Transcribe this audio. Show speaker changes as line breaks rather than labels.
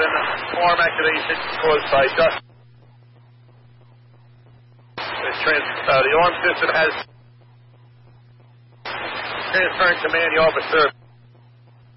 an arm activation caused by dust. The arm system has transferring command the officer